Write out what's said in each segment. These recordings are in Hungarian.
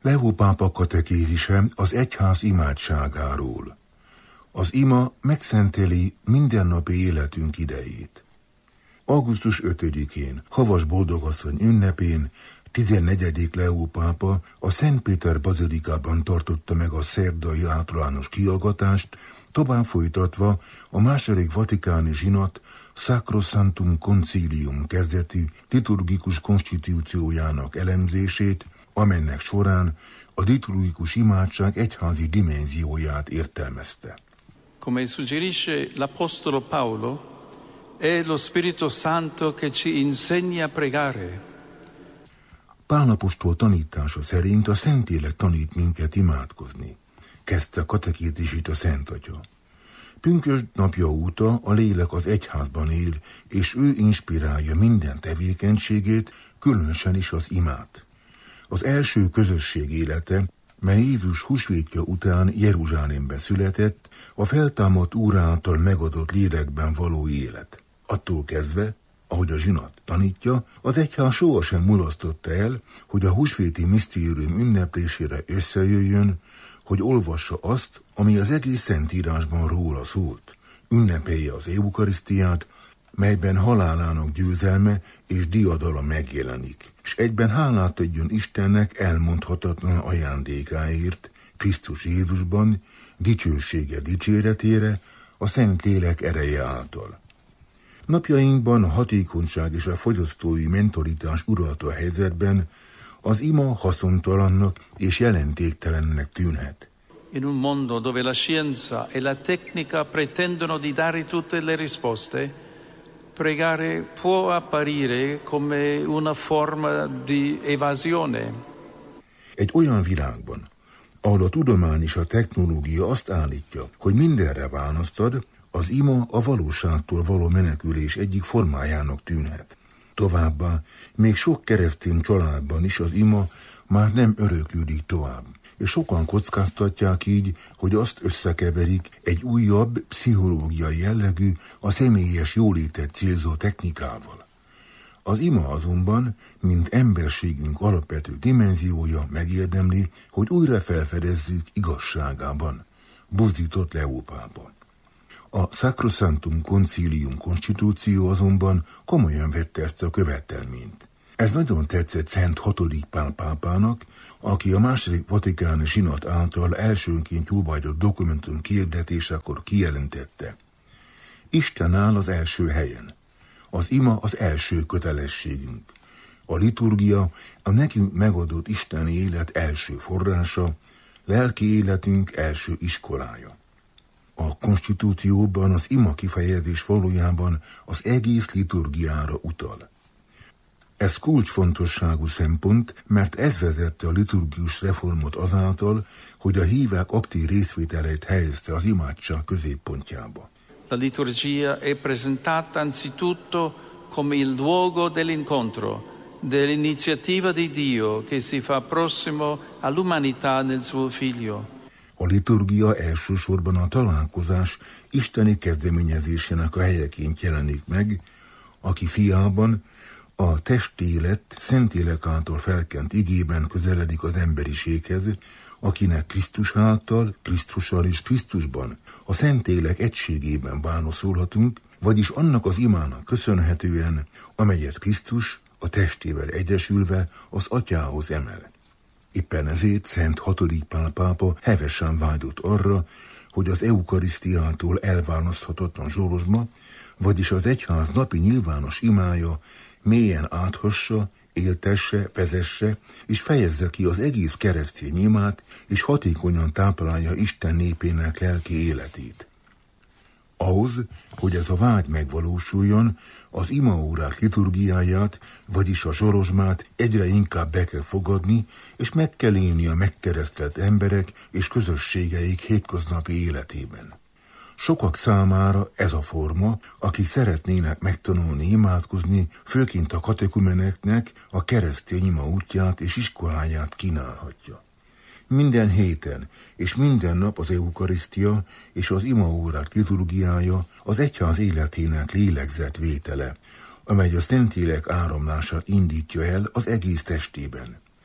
Leó pápa katekézise az egyház imádságáról. Az ima megszenteli mindennapi életünk idejét. Augusztus 5-én, Havas Boldogasszony ünnepén, 14. Leó pápa a Szent Péter bazilikában tartotta meg a szerdai általános kihallgatást, tovább folytatva a második vatikáni zsinat Sacrosanctum Concilium kezdetű liturgikus konstitúciójának elemzését, amelynek során a liturgikus imádság egyházi dimenzióját értelmezte. Come suggerisce l'Apostolo Paolo, è lo Spirito Santo che ci insegna a pregare. Pál apostol tanítása szerint a Szentlélek tanít minket imádkozni, kezdte katekézisét a Szent Atya. Pünkösd napja óta a lélek az egyházban él, és ő inspirálja minden tevékenységét, különösen is az imát. Az első közösség élete, mely Jézus húsvétja után Jeruzsálemben született, a feltámadt Úr által megadott lélekben való élet. Attól kezdve, ahogy a zsinat tanítja, az egyház sohasem mulasztotta el, hogy a húsvéti misztérium ünneplésére összejöjjön, hogy olvassa azt, ami az egész Szentírásban róla szólt. Ünnepelje az eukarisztiát, melyben halálának győzelme és diadala megjelenik, és egyben hálát adjon Istennek elmondhatatlan ajándékáért, Krisztus Jézusban, dicsősége dicséretére, a Szentlélek ereje által. Napjainkban a hatékonyság és a fogyasztói mentalitás uralta a helyzetben az ima haszontalannak és jelentéktelennek tűnhet. In un mondo dove la scienza e la tecnica pretendono di dare tutte le risposte, pregare può apparire come una forma di evasione. Egy olyan világban, ahol a tudomány és a technológia azt állítja, hogy mindenre választad, az ima a valóságtól való menekülés egyik formájának tűnhet. Továbbá, még sok keresztény családban is az ima már nem öröklődik tovább, és sokan kockáztatják így, hogy azt összekeverik egy újabb, pszichológiai jellegű, a személyes jólétet célzó technikával. Az ima azonban, mint emberségünk alapvető dimenziója megérdemli, hogy újra felfedezzük igazságában, buzdított Leó pápa. A Sacrosanctum Concilium konstitúció azonban komolyan vette ezt a követelményt. Ez nagyon tetszett Szent 6. Pál pápának, aki a második vatikáni zsinat által elsőnként jóváhagyott dokumentum kiirdetésekor kijelentette. Isten áll az első helyen. Az ima az első kötelességünk. A liturgia a nekünk megadott isteni élet első forrása, lelki életünk első iskolája. A konstitúcióban az ima kifejezés valójában az egész liturgiára utal. Ez kulcsfontosságú szempont, mert ez vezette a liturgikus reformot azáltal, hogy a hívek aktív részvételét helyezte az imádság középpontjába. La liturgia è presentata anzitutto come il luogo dell'incontro, dell'iniziativa di Dio che si fa prossimo all'umanità nel suo Figlio. A liturgia elsősorban a találkozás isteni kezdeményezésének a helyeként jelenik meg, aki fiában, a testélet Szentlélek által felkent igében közeledik az emberiséghez, akinek Krisztus által, Krisztussal és Krisztusban, a Szentlélek egységében válaszolhatunk, vagyis annak az imának köszönhetően, amelyet Krisztus a testével egyesülve az Atyához emel. Éppen ezért Szent 6. Pál pápa hevesen vágyott arra, hogy az eukarisztiától elválaszthatatlan zsolozsma, vagyis az egyház napi nyilvános imája mélyen áthassa, éltesse, vezesse és fejezze ki az egész keresztény imát, és hatékonyan táplálja Isten népének lelki életét. Ahhoz, hogy ez a vágy megvalósuljon, az imaórák liturgiáját, vagyis a zsolozsmát egyre inkább be kell fogadni, és meg kell élni a megkeresztelt emberek és közösségeik hétköznapi életében. Sokak számára ez a forma, akik szeretnének megtanulni imádkozni, főként a katekumeneknek a keresztény ima útját és iskoláját kínálhatja. Minden héten és minden nap az eukarisztia és az imaórák liturgiája az egyház életének lélegzetvétele, amely a Szentlélek áramlását indítja el az egész testében.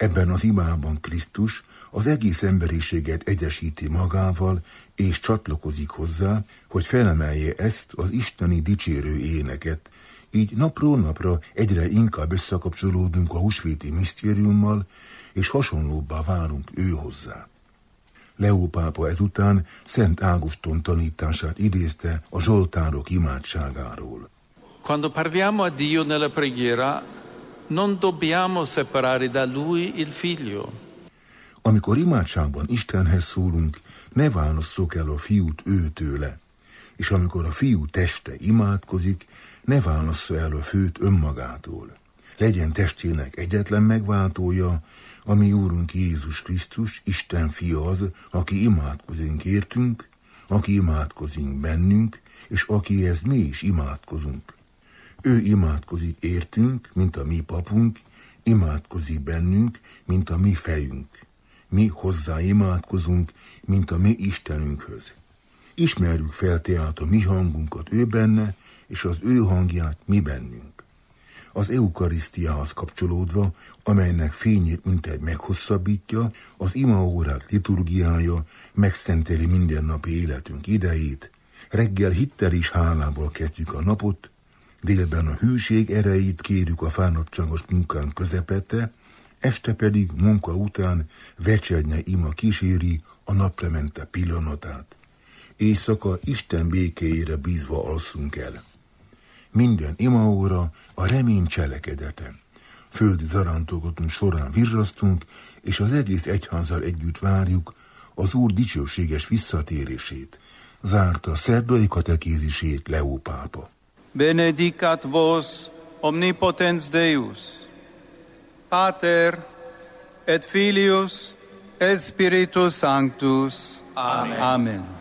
Ebben az imában Krisztus az egész emberiséget egyesíti magával, és csatlakozik hozzá, hogy felemelje ezt az isteni dicsérő éneket. Így napról napra egyre inkább összekapcsolódunk a húsvéti misztériummal, és hasonlóbbá válunk ő hozzá. Leó pápa ezután Szent Ágoston tanítását idézte a zsoltárok imádságáról. Quando parliamo a Dio nella preghiera, non dobbiamo separare da lui il figlio. Amikor imádságban Istenhez szólunk, ne válasszuk el a fiút őtőle, és amikor a fiú teste imádkozik, ne válassza el a főt önmagától. Legyen testének egyetlen megváltója, a mi Úrunk Jézus Krisztus, Isten fia az, aki imádkozik értünk, aki imádkozik bennünk, és akihez mi is imádkozunk. Ő imádkozik értünk, mint a mi papunk, imádkozik bennünk, mint a mi fejünk. Mi hozzá imádkozunk, mint a mi Istenünkhöz. Ismerjük fel tehát a mi hangunkat ő benne, és az ő hangját mi bennünk. Az eukarisztiához kapcsolódva, amelynek fényét mintegy meghosszabbítja, az imaórák liturgiája megszenteli mindennapi életünk idejét, reggel hittel és hálával kezdjük a napot, délben a hűség erejét kérjük a fáradtságos munkánk közepette, este pedig munka után vecsernye ima kíséri a naplemente pillanatát. Éjszaka Isten békéjére bízva alszunk el. Minden imaóra a remény cselekedete. Földi zarántogatunk során virrasztunk, és az egész egyházzal együtt várjuk az Úr dicsőséges visszatérését, zárta szerdai katekézisét Leó pápa. Benedicat vos omnipotens Deus, Pater et Filius et Spiritus Sanctus. Amen. Amen.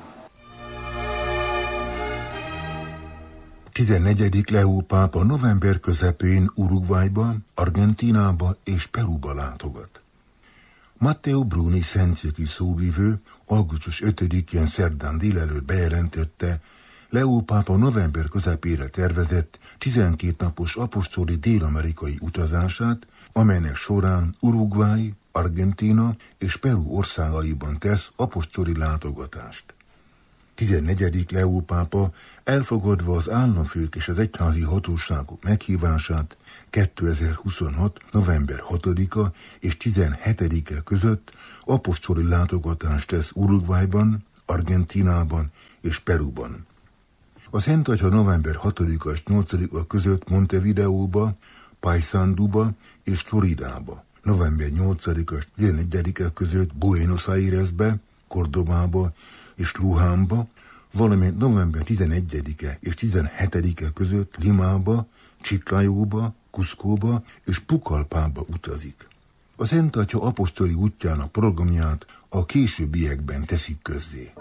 14. Leó pápa november közepén Uruguayba, Argentínába és Peruba látogat. Matteo Bruni szentszéki szóvivő augusztus 5-én szerdán délelőtt bejelentette, Leó pápa november közepére tervezett 12 napos apostoli dél-amerikai utazását, amelynek során Uruguay, Argentína és Peru országaiban tesz apostoli látogatást. 14. Leó pápa elfogadva az államfők és az egyházi hatóságok meghívását 2026. november 6-a és 17-e között apostoli látogatást tesz Uruguayban, Argentínában és Peruban. A Szent Atya november 6-a és 8-a között Montevideóba, Paysandúba és Floridába, november 8-a és 11-e között Buenos Airesbe, Cordobába és Lujánba, valamint november 11-e és 17-e között Limába, Chiclayoba, Cuscóba és Pucallpába utazik. A Szent Atya apostoli útjának programját a későbbiekben teszik közzé.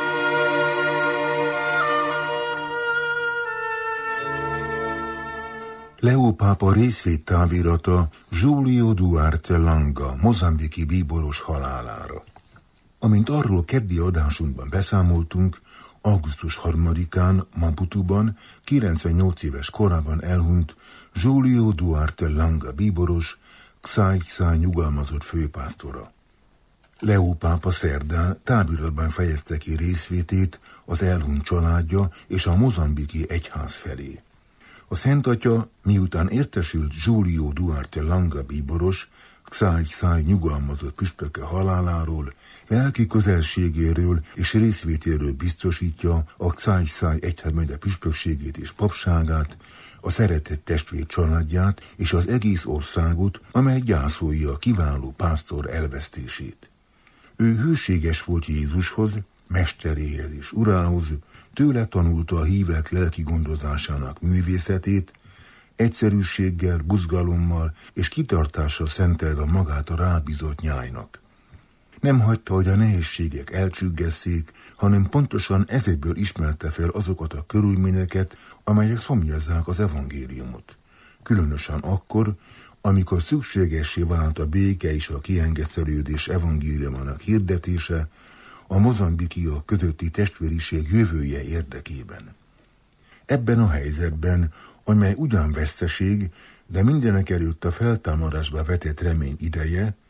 Leó pápa részvédtávirata Júlio Duarte Langa, mozambiki bíboros halálára. Amint arról keddi adásunkban beszámoltunk, augusztus 3-án Maputuban 98 éves korában elhunyt Júlio Duarte Langa bíboros, Xai nyugalmazott főpásztora. Leó pápa szerdán táviratban fejezte ki részvétét az elhunyt családja és a mozambiki egyház felé. A Szent Atya, miután értesült Júlio Duarte Langa bíboros, Xai nyugalmazott püspöke haláláról, lelki közelségéről és részvétéről biztosítja a Xai egyházmegye püspökségét és papságát, a szeretett testvér családját és az egész országot, amely gyászolja a kiváló pásztor elvesztését. Ő hűséges volt Jézushoz, mesteréhez és urához, tőle tanulta a hívek lelki gondozásának művészetét, egyszerűséggel, buzgalommal és kitartással szentelve magát a rábízott nyájnak. Nem hagyta, hogy a nehézségek elcsüggesszék, hanem pontosan ezekből ismerte fel azokat a körülményeket, amelyek szomjazzák az evangéliumot. Különösen akkor, amikor szükségessé vált a béke és a kiengesztelődés evangéliumának hirdetése, a mozambikiak közötti testvériség jövője érdekében. Ebben a helyzetben, amely ugyan veszteség, de mindenek előtt a feltámadásba vetett remény ideje,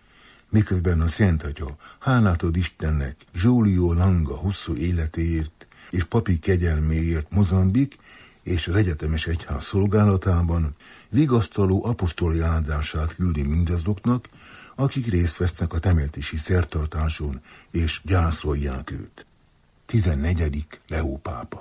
miközben a Szent Atya hálát ad Istennek Giulio Langa hosszú életéért és papi kegyelméért Mozambik és az egyetemes egyház szolgálatában, vigasztaló apostoli áldását küldi mindazoknak, akik részt vesznek a temetési szertartáson és gyászolják őt. 14. Leó pápa.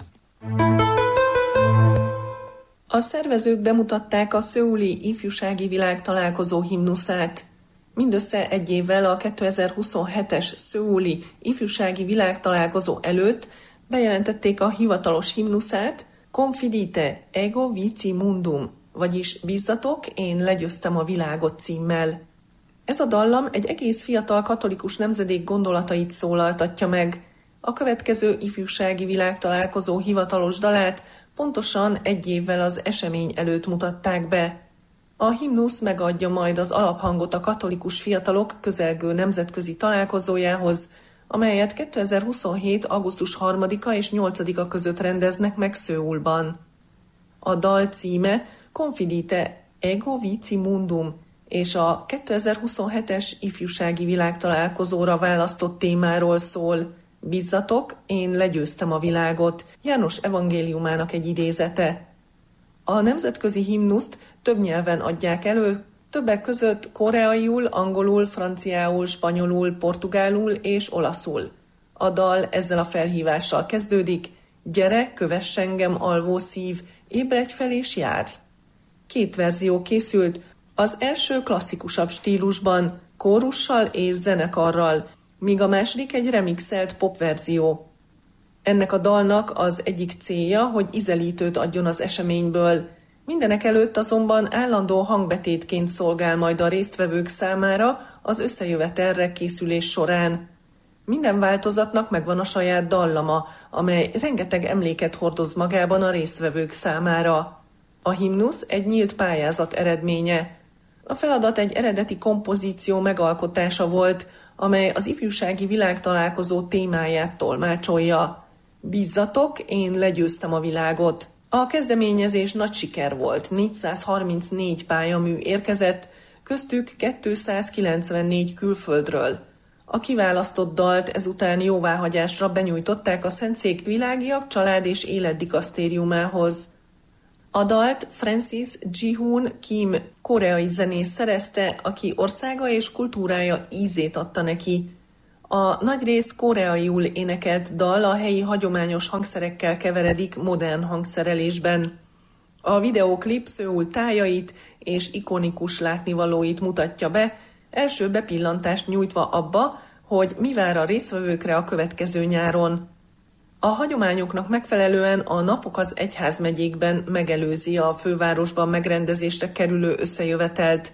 A szervezők bemutatták a szöuli ifjúsági világtalálkozó himnuszát. Mindössze egy évvel a 2027-es szöuli ifjúsági világtalálkozó előtt bejelentették a hivatalos himnuszát, Confidite ego vici mundum, vagyis Bízzatok, én legyőztem a világot címmel. Ez a dallam egy egész fiatal katolikus nemzedék gondolatait szólaltatja meg. A következő ifjúsági világtalálkozó hivatalos dalát pontosan egy évvel az esemény előtt mutatták be. A himnusz megadja majd az alaphangot a katolikus fiatalok közelgő nemzetközi találkozójához, amelyet 2027. augusztus 3-a és 8-a között rendeznek meg Szöulban. A dal címe Confidite ego vici mundum, és a 2027-es ifjúsági világtalálkozóra választott témáról szól. Bízzatok, én legyőztem a világot, János evangéliumának egy idézete. A nemzetközi himnuszt több nyelven adják elő, többek között koreaiul, angolul, franciául, spanyolul, portugálul és olaszul. A dal ezzel a felhívással kezdődik: gyere, kövess engem, alvó szív, ébredj fel és járj! 2 verzió készült, az első klasszikusabb stílusban, kórussal és zenekarral, míg a második egy remixelt popverzió. Ennek a dalnak az egyik célja, hogy ízelítőt adjon az eseményből. Mindenek előtt azonban állandó hangbetétként szolgál majd a résztvevők számára az összejövetelre készülés során. Minden változatnak megvan a saját dallama, amely rengeteg emléket hordoz magában a résztvevők számára. A himnusz egy nyílt pályázat eredménye. A feladat egy eredeti kompozíció megalkotása volt, amely az ifjúsági világtalálkozó témáját tolmácsolja. Bízzatok, én legyőztem a világot. A kezdeményezés nagy siker volt, 434 pályamű érkezett, köztük 294 külföldről. A kiválasztott dalt ezután jóváhagyásra benyújtották a Szentszék Világiak Család és Életdikasztériumához. A dalt Francis Ji-hoon Kim koreai zenész szerezte, aki országa és kultúrája ízét adta neki. A nagyrészt koreaiul énekelt dal a helyi hagyományos hangszerekkel keveredik modern hangszerelésben. A videóklip Szöul tájait és ikonikus látnivalóit mutatja be, első bepillantást nyújtva abba, hogy mi vár a résztvevőkre a következő nyáron. A hagyományoknak megfelelően a napok az egyházmegyékben megelőzi a fővárosban megrendezésre kerülő összejövetelt.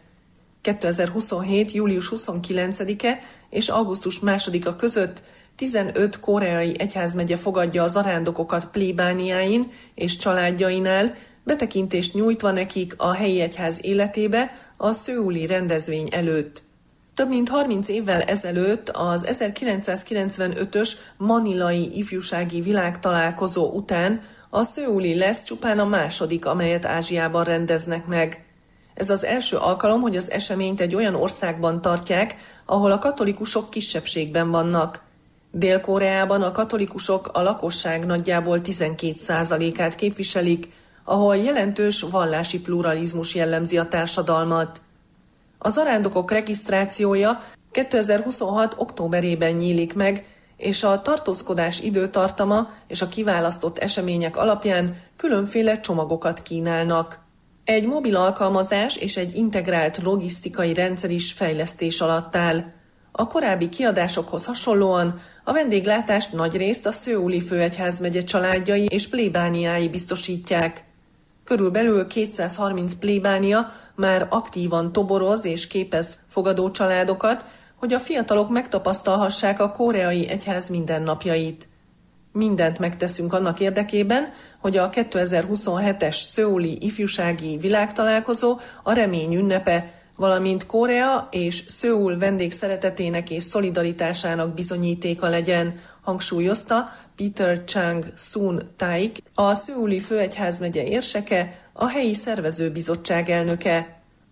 2027. július 29-e és augusztus 2-a között 15 koreai egyházmegye fogadja a zarándokokat plébániáin és családjainál, betekintést nyújtva nekik a helyi egyház életébe a szöuli rendezvény előtt. Több mint 30 évvel ezelőtt az 1995-ös manilai ifjúsági világtalálkozó után a szöuli lesz csupán a második, amelyet Ázsiában rendeznek meg. Ez az első alkalom, hogy az eseményt egy olyan országban tartják, ahol a katolikusok kisebbségben vannak. Dél-Koreában a katolikusok a lakosság nagyjából 12%-át képviselik, ahol jelentős vallási pluralizmus jellemzi a társadalmat. A zarándokok regisztrációja 2026. októberében nyílik meg, és a tartózkodás időtartama és a kiválasztott események alapján különféle csomagokat kínálnak. Egy mobil alkalmazás és egy integrált logisztikai rendszer is fejlesztés alatt áll. A korábbi kiadásokhoz hasonlóan a vendéglátást nagyrészt a szöuli főegyházmegye családjai és plébániái biztosítják. Körülbelül 230 plébánia már aktívan toboroz és képez fogadó családokat, hogy a fiatalok megtapasztalhassák a koreai egyház mindennapjait. Mindent megteszünk annak érdekében, hogy a 2027-es szöuli ifjúsági világtalálkozó a remény ünnepe, valamint Korea és Szöul vendégszeretetének és szolidaritásának bizonyítéka legyen, hangsúlyozta Peter Chang-sun Taik, a szöuli főegyházmegye érseke, a helyi szervezőbizottság elnöke.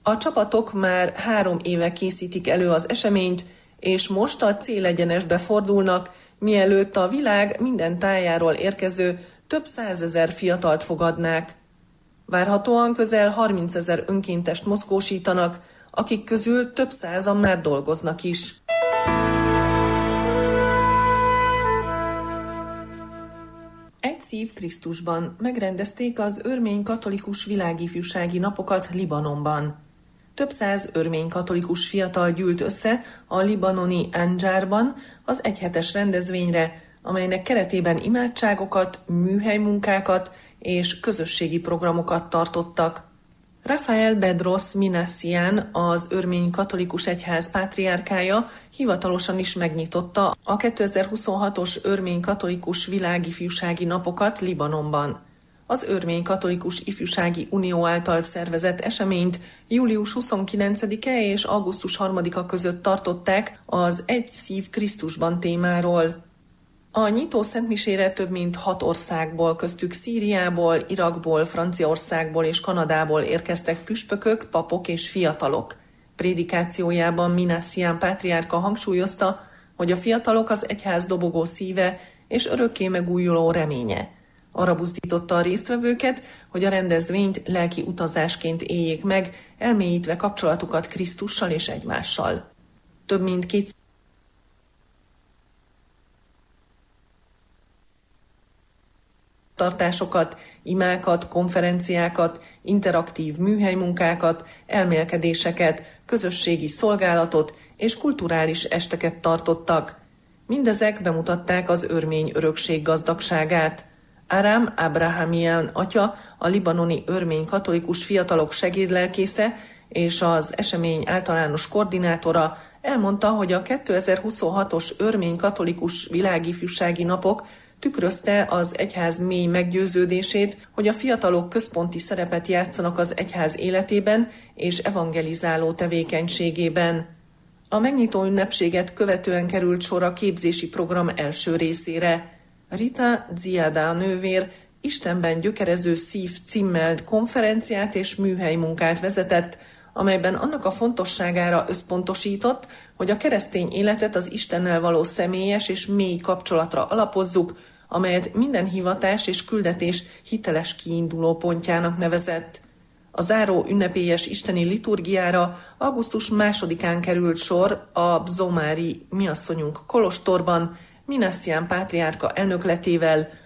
A csapatok már 3 éve készítik elő az eseményt, és most a célegyenesbe fordulnak, mielőtt a világ minden tájáról érkező több 100 000 fiatalt fogadnák. Várhatóan közel 30 000 önkéntest mozgósítanak, akik közül több 100-an már dolgoznak is. Egy szív Krisztusban megrendezték az örmény katolikus világifjúsági napokat Libanonban. Több 100 örmény katolikus fiatal gyűlt össze a libanoni Anjarban az egyhetes rendezvényre, amelynek keretében imádságokat, műhelymunkákat és közösségi programokat tartottak. Rafael Bedros Minassian, az örmény katolikus egyház pátriárkája hivatalosan is megnyitotta a 2026-os örmény katolikus világifjúsági napokat Libanonban. Az Örmény Katolikus Ifjúsági Unió által szervezett eseményt július 29-e és augusztus 3-a között tartották az Egy szív Krisztusban témáról. A nyitó szentmisére több mint 6 országból, köztük Szíriából, Irakból, Franciaországból és Kanadából érkeztek püspökök, papok és fiatalok. Prédikációjában Minassian pátriárka hangsúlyozta, hogy a fiatalok az egyház dobogó szíve és örökké megújuló reménye. Arra buzdította a résztvevőket, hogy a rendezvényt lelki utazásként éljék meg, elmélyítve kapcsolatukat Krisztussal és egymással. Több mint 200 tartásokat, imákat, konferenciákat, interaktív műhelymunkákat, elmélkedéseket, közösségi szolgálatot és kulturális esteket tartottak. Mindezek bemutatták az örmény örökség gazdagságát. Aram Abrahamian atya, a libanoni örmény katolikus fiatalok segédlelkésze és az esemény általános koordinátora elmondta, hogy a 2026-os örmény katolikus világifjúsági napok tükrözte az egyház mély meggyőződését, hogy a fiatalok központi szerepet játszanak az egyház életében és evangelizáló tevékenységében. A megnyitó ünnepséget követően került sor a képzési program első részére. Rita Ziada nővér Istenben gyökerező szív címmel konferenciát és műhelymunkát vezetett, amelyben annak a fontosságára összpontosított, hogy a keresztény életet az Istennel való személyes és mély kapcsolatra alapozzuk, amelyet minden hivatás és küldetés hiteles kiinduló pontjának nevezett. A záró ünnepélyes isteni liturgiára augusztus 2-án került sor a Bzomári Miasszonyunk kolostorban, Minassian pátriárka elnökletével,